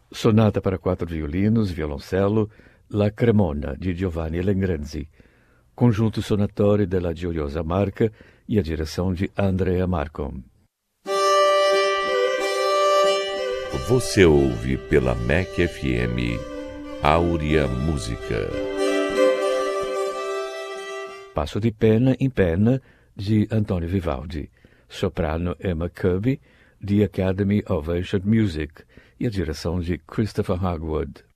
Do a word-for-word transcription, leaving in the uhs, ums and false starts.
Sonata para quatro violinos, violoncelo, La Cremona, de Giovanni Lengrenzi, conjunto sonatório della Gioiosa Marca e a direção de Andrea Marcon. Você ouve pela M E C F M Áurea Música. Passo de Pena em Pena, de Antonio Vivaldi. Soprano Emma Kirby, The Academy of Ancient Music, e a direção de Christopher Hogwood.